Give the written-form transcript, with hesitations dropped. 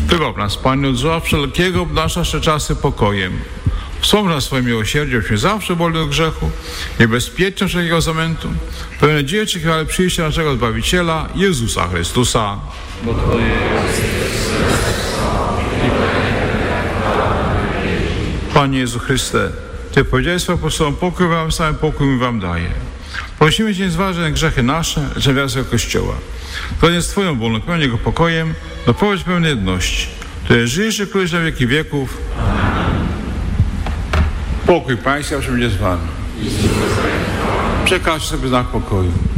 Wybaw nas, Panie, od zła wszelkiego, obdarz nasze czasy pokojem. Wspomnij nas swoim miłosierdziem, byśmy zawsze wolni od grzechu, niebezpiecznym wszelkiego zamętu, pełne nadzieji oczekiwali przyjścia naszego Zbawiciela, Jezusa Chrystusa. Bo Twoje Panie Jezu Chryste, Ty powiedziałeś swoim apostołom, pokój wam samym, pokój mi wam daję. Prosimy Cię, nie zważaj na grzechy nasze, lecz na wiarę Kościoła. Zgodnie z Twoją wolą, pełnię Jego pokojem, doprowadź pełnej jedności, które żyjesz i królujesz na wieki wieków. Pokój Pańska będzie z Wami. Przekażcie sobie znak pokoju.